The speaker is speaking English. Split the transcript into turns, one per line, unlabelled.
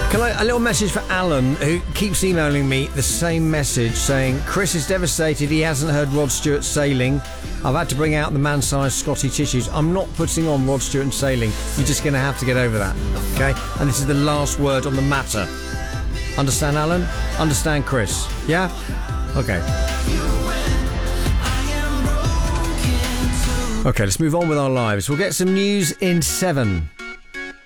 A little message for Alan, who keeps emailing me the same message saying, Chris is devastated he hasn't heard Rod Stewart Sailing. I've had to bring out the man-sized Scotty tissues. I'm not putting on Rod Stewart and Sailing. You're just going to have to get over that, okay? And this is the last word on the matter. Understand, Alan? Understand, Chris? Yeah? Okay. Okay, let's move on with our lives. We'll get some news in 7.